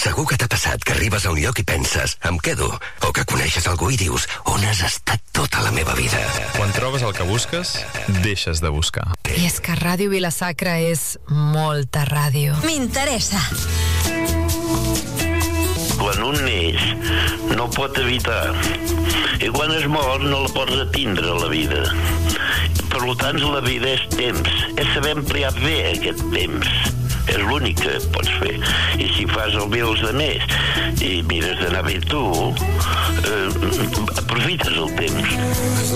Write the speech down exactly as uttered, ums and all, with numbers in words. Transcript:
Segur que t'ha passat que arribes a un lloc i penses, em quedo, o que coneixes algú i dius, on has estat tota la meva vida? Quan trobes el que busques, deixes de buscar. I és que Ràdio Vila-sacra és molta ràdio. M'interessa. Quan un neix, no pot evitar. I quan es mor, no la pots retindre, la vida. Per tant, la vida és temps. És saber emplear bé aquest temps. És l'únic que pots fer. I si fas el bé als altres i mires d'anar bé tu, eh, aprofites el temps.